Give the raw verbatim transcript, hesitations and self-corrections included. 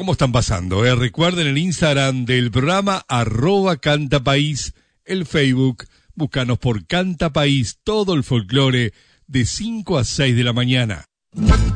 ¿Cómo están pasando? Eh? Recuerden el Instagram del programa, arroba Cantapaís, el Facebook, búscanos por Cantapaís, todo el folclore, de cinco a seis de la mañana.